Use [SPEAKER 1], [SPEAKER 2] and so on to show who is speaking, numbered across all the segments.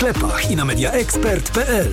[SPEAKER 1] sklepach i na mediaexpert.pl.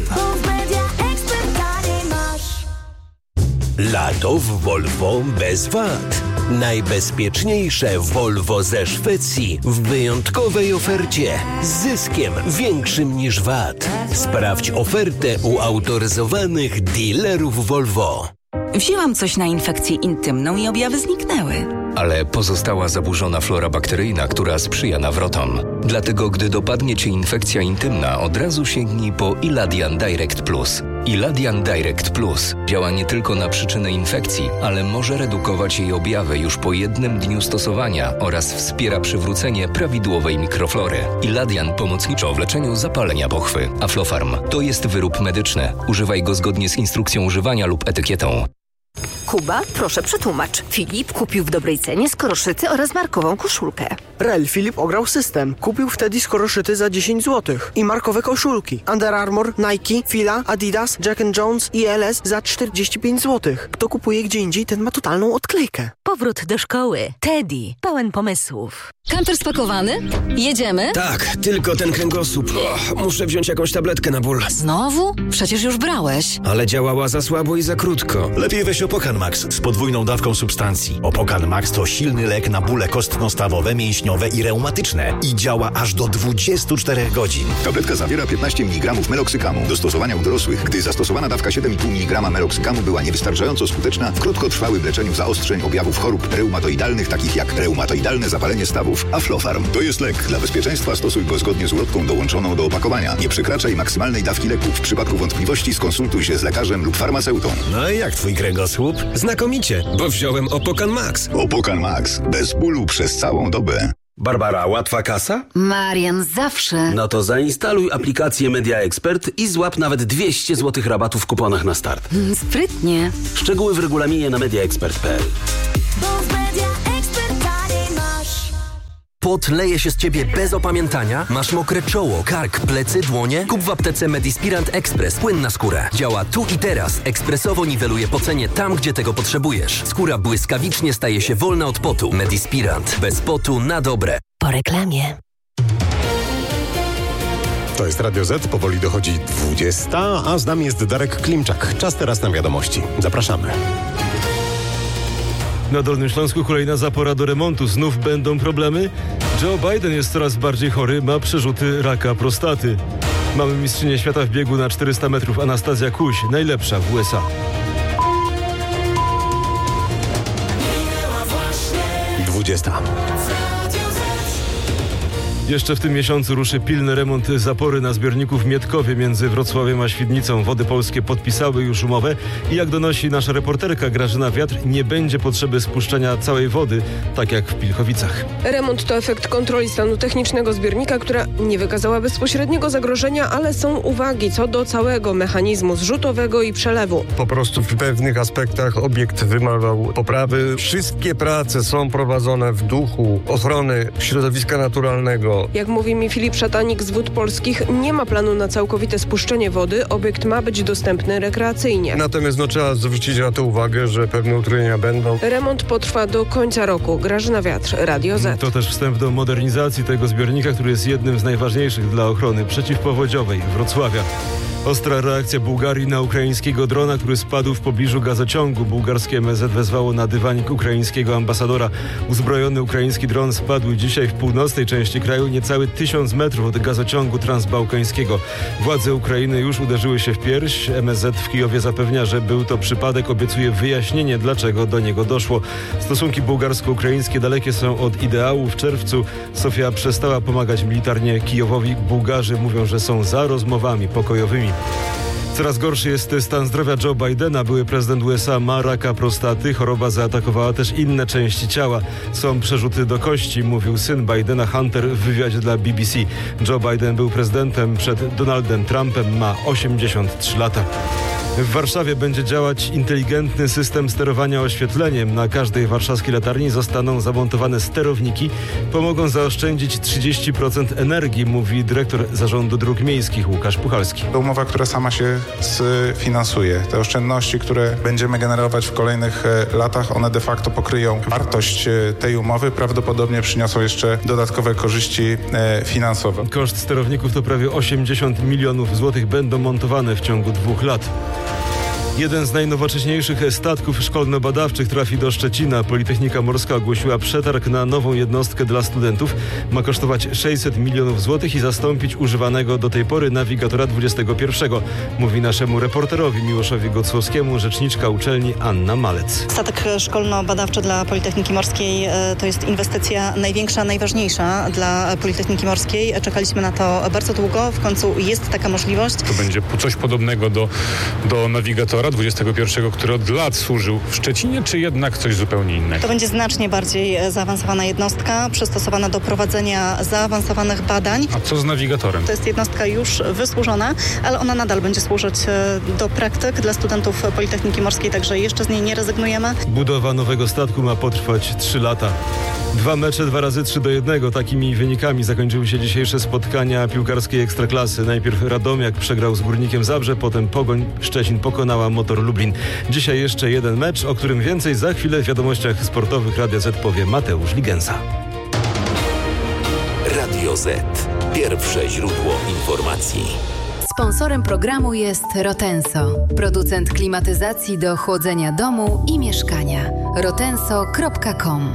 [SPEAKER 2] Lato w Volvo bez wad. Najbezpieczniejsze Volvo ze Szwecji w wyjątkowej ofercie z zyskiem większym niż VAT. Sprawdź ofertę u autoryzowanych dealerów Volvo.
[SPEAKER 3] Wzięłam coś na infekcję intymną i objawy zniknęły.
[SPEAKER 4] Ale pozostała zaburzona flora bakteryjna, która sprzyja nawrotom. Dlatego, gdy dopadnie Cię infekcja intymna, od razu sięgnij po Iladian Direct Plus. Iladian Direct Plus działa nie tylko na przyczynę infekcji, ale może redukować jej objawy już po 1 dniu stosowania oraz wspiera przywrócenie prawidłowej mikroflory. Iladian pomocniczo w leczeniu zapalenia pochwy. Aflofarm to jest wyrób medyczny. Używaj go zgodnie z instrukcją używania lub etykietą.
[SPEAKER 5] Kuba, proszę przetłumacz. Filip kupił w dobrej cenie skoroszyty oraz markową koszulkę.
[SPEAKER 6] Rel, Filip ograł system. Kupił wtedy skoroszyty za 10 zł. I markowe koszulki. Under Armour, Nike, Fila, Adidas, Jack & Jones i LS za 45 zł. Kto kupuje gdzie indziej, ten ma totalną odklejkę.
[SPEAKER 7] Powrót do szkoły. Teddy. Pełen pomysłów.
[SPEAKER 8] Kamper spakowany? Jedziemy?
[SPEAKER 9] Tak, tylko ten kręgosłup. Muszę wziąć jakąś tabletkę na ból.
[SPEAKER 8] Znowu? Przecież już brałeś.
[SPEAKER 9] Ale działała za słabo i za krótko.
[SPEAKER 10] Lepiej weź Opokan Max z podwójną dawką substancji. Opokan Max to silny lek na bóle kostno-stawowe, mięśniowe i reumatyczne. I działa aż do 24 godzin.
[SPEAKER 11] Tabletka zawiera 15 mg meloksykamu. Do stosowania u dorosłych, gdy zastosowana dawka 7,5 mg meloksykamu była niewystarczająco skuteczna, w krótkotrwałym leczeniu zaostrzeń objawów chorób reumatoidalnych, takich jak reumatoidalne zapalenie stawów. Aflofarm to jest lek. Dla bezpieczeństwa stosuj go zgodnie z ulotką dołączoną do opakowania. Nie przekraczaj maksymalnej dawki leku. W przypadku wątpliwości skonsultuj się z lekarzem lub farmaceutą.
[SPEAKER 10] No i jak twój kręgosłup?
[SPEAKER 9] Znakomicie, bo wziąłem Opokan Max.
[SPEAKER 11] Opokan Max. Bez bólu przez całą dobę.
[SPEAKER 10] Barbara, łatwa kasa?
[SPEAKER 8] Marian, zawsze.
[SPEAKER 12] No to zainstaluj aplikację Media Expert i złap nawet 200 zł rabatu w kuponach na start.
[SPEAKER 8] Sprytnie.
[SPEAKER 12] Szczegóły w regulaminie na mediaexpert.pl.
[SPEAKER 13] Pot leje się z ciebie bez opamiętania? Masz mokre czoło, kark, plecy, dłonie? Kup w aptece Medispirant Express płyn na skórę. Działa tu i teraz. Ekspresowo niweluje pocenie tam, gdzie tego potrzebujesz. Skóra błyskawicznie staje się wolna od potu. Medispirant. Bez potu na dobre.
[SPEAKER 7] Po reklamie.
[SPEAKER 14] To jest Radio Z, powoli dochodzi 20, a z nami jest Darek Klimczak. Czas teraz na wiadomości. Zapraszamy.
[SPEAKER 15] Na Dolnym Śląsku kolejna zapora do remontu. Znów będą problemy? Joe Biden jest coraz bardziej chory, ma przerzuty raka prostaty. Mamy mistrzynię świata w biegu na 400 metrów Anastazja Kuś, najlepsza w USA.
[SPEAKER 14] 20.
[SPEAKER 15] Jeszcze w tym miesiącu ruszy pilny remont zapory na zbiorniku w Mietkowie między Wrocławiem a Świdnicą. Wody Polskie podpisały już umowę i jak donosi nasza reporterka Grażyna Wiatr, nie będzie potrzeby spuszczenia całej wody, tak jak w Pilchowicach.
[SPEAKER 16] Remont to efekt kontroli stanu technicznego zbiornika, która nie wykazała bezpośredniego zagrożenia, ale są uwagi co do całego mechanizmu zrzutowego i przelewu.
[SPEAKER 17] Po prostu w pewnych aspektach obiekt wymagał poprawy. Wszystkie prace są prowadzone w duchu ochrony środowiska naturalnego.
[SPEAKER 16] Jak mówi mi Filip Szatanik z Wód Polskich, nie ma planu na całkowite spuszczenie wody. Obiekt ma być dostępny rekreacyjnie.
[SPEAKER 17] Natomiast trzeba zwrócić na to uwagę, że pewne utrudnienia będą.
[SPEAKER 16] Remont potrwa do końca roku. Grażyna Wiatr, Radio Z.
[SPEAKER 15] To też wstęp do modernizacji tego zbiornika, który jest jednym z najważniejszych dla ochrony przeciwpowodziowej Wrocławia. Ostra reakcja Bułgarii na ukraińskiego drona, który spadł w pobliżu gazociągu. Bułgarskie MSZ wezwało na dywanik ukraińskiego ambasadora. Uzbrojony ukraiński dron spadł dzisiaj w północnej części kraju, niecały 1000 metrów od gazociągu transbałkańskiego. Władze Ukrainy już uderzyły się w pierś. MSZ w Kijowie zapewnia, że był to przypadek. Obiecuje wyjaśnienie, dlaczego do niego doszło. Stosunki bułgarsko-ukraińskie dalekie są od ideału. W czerwcu Sofia przestała pomagać militarnie Kijowowi. Bułgarzy mówią, że są za rozmowami pokojowymi. Coraz gorszy jest stan zdrowia Joe Bidena. Były prezydent USA ma raka prostaty. Choroba zaatakowała też inne części ciała. Są przerzuty do kości, mówił syn Bidena Hunter w wywiadzie dla BBC. Joe Biden był prezydentem przed Donaldem Trumpem. Ma 83 lata. W Warszawie będzie działać inteligentny system sterowania oświetleniem. Na każdej warszawskiej latarni zostaną zamontowane sterowniki. Pomogą zaoszczędzić 30% energii, mówi dyrektor Zarządu Dróg Miejskich Łukasz Puchalski.
[SPEAKER 18] To umowa, która sama się sfinansuje. Te oszczędności, które będziemy generować w kolejnych latach, one de facto pokryją wartość tej umowy, prawdopodobnie przyniosą jeszcze dodatkowe korzyści finansowe.
[SPEAKER 15] Koszt sterowników to prawie 80 milionów złotych, będą montowane w ciągu 2 lat. Jeden z najnowocześniejszych statków szkolno-badawczych trafi do Szczecina. Politechnika Morska ogłosiła przetarg na nową jednostkę dla studentów. Ma kosztować 600 milionów złotych i zastąpić używanego do tej pory nawigatora XXI. Mówi naszemu reporterowi Miłoszowi Gocłowskiemu rzeczniczka uczelni Anna Malec.
[SPEAKER 19] Statek szkolno-badawczy dla Politechniki Morskiej to jest inwestycja największa, najważniejsza dla Politechniki Morskiej. Czekaliśmy na to bardzo długo. W końcu jest taka możliwość.
[SPEAKER 20] To będzie coś podobnego do nawigatora XXI, który od lat służył w Szczecinie, czy jednak coś zupełnie innego?
[SPEAKER 19] To będzie znacznie bardziej zaawansowana jednostka, przystosowana do prowadzenia zaawansowanych badań.
[SPEAKER 20] A co z nawigatorem?
[SPEAKER 19] To jest jednostka już wysłużona, ale ona nadal będzie służyć do praktyk dla studentów Politechniki Morskiej, także jeszcze z niej nie rezygnujemy.
[SPEAKER 15] Budowa nowego statku ma potrwać 3 lata. 2 mecze, 2 razy 3-1. Takimi wynikami zakończyły się dzisiejsze spotkania piłkarskiej Ekstraklasy. Najpierw Radomiak przegrał z Górnikiem Zabrze, potem Pogoń Szczecin pokonała Motor Lublin. Dzisiaj jeszcze jeden mecz, o którym więcej za chwilę w wiadomościach sportowych Radia Z powie Mateusz Ligensa.
[SPEAKER 2] Radio Z. Pierwsze źródło informacji.
[SPEAKER 8] Sponsorem programu jest Rotenso, producent klimatyzacji do chłodzenia domu i mieszkania. rotenso.com.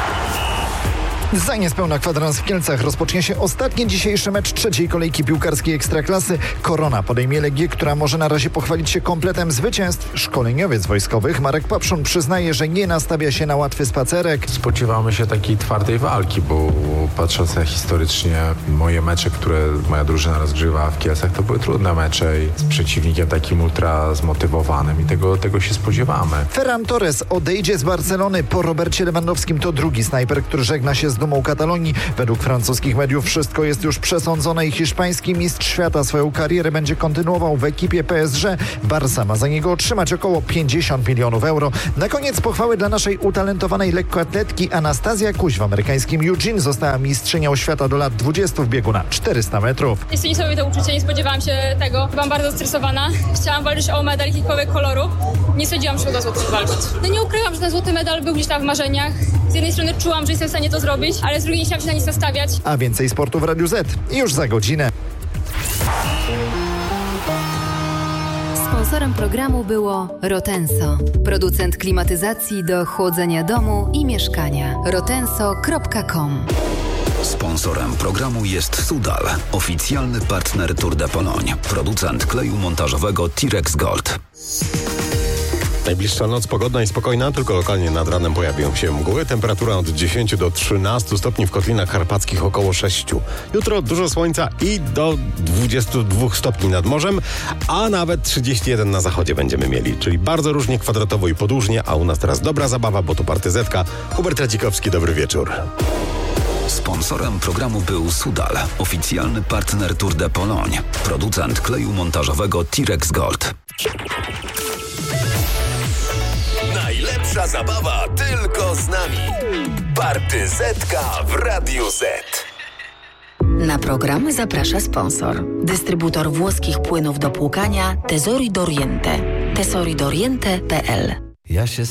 [SPEAKER 21] Za niespełna kwadrans w Kielcach rozpocznie się ostatni dzisiejszy mecz trzeciej kolejki piłkarskiej Ekstraklasy. Korona podejmie Legię, która może na razie pochwalić się kompletem zwycięstw. Szkoleniowiec wojskowych Marek Papszun przyznaje, że nie nastawia się na łatwy spacerek.
[SPEAKER 22] Spodziewamy się takiej twardej walki, bo patrząc na historycznie moje mecze, które moja drużyna rozgrywa w Kielcach, to były trudne mecze i z przeciwnikiem takim ultra zmotywowanym i tego się spodziewamy.
[SPEAKER 21] Ferran Torres odejdzie z Barcelony. Po Robercie Lewandowskim to drugi snajper, który żegna się z dumą Katalonii. Według francuskich mediów wszystko jest już przesądzone i hiszpański mistrz świata swoją karierę będzie kontynuował w ekipie PSG. Barca ma za niego otrzymać około 50 milionów euro. Na koniec pochwały dla naszej utalentowanej lekkoatletki Anastazja Kuś. W amerykańskim Eugene została mistrzynią świata do lat 20 w biegu na 400 metrów.
[SPEAKER 23] Jest to niesamowite uczucie, nie spodziewałam się tego. Byłam bardzo stresowana. Chciałam walczyć o medal jakiegokolwiek koloru. Nie sądziłam, że uda złoty walczyć. No nie ukrywam, że ten złoty medal był gdzieś tam w marzeniach. Z jednej strony czułam, że jestem w stanie to zrobić, ale z drugiej nie chciałam się na nic nastawiać.
[SPEAKER 21] A więcej sportu w Radiu Z już za godzinę.
[SPEAKER 8] Sponsorem programu było Rotenso, producent klimatyzacji do chłodzenia domu i mieszkania. rotenso.com.
[SPEAKER 2] Sponsorem programu jest Sudal, oficjalny partner Tour de Pologne, producent kleju montażowego T-Rex Gold.
[SPEAKER 14] Najbliższa noc pogodna i spokojna, tylko lokalnie nad ranem pojawią się mgły. Temperatura od 10 do 13 stopni w Kotlinach Karpackich, około 6. Jutro dużo słońca i do 22 stopni nad morzem, a nawet 31 na zachodzie będziemy mieli. Czyli bardzo różnie, kwadratowo i podłużnie, a u nas teraz dobra zabawa, bo to partyzetka. Hubert Radzikowski, dobry wieczór.
[SPEAKER 2] Sponsorem programu był Sudal, oficjalny partner Tour de Pologne, producent kleju montażowego T-Rex Gold. Najlepsza zabawa tylko z nami. Partyzetka w Radiu Z.
[SPEAKER 7] Na program zaprasza sponsor. Dystrybutor włoskich płynów do płukania Tesori d'Oriente. tesoridoriente.pl.
[SPEAKER 24] Ja się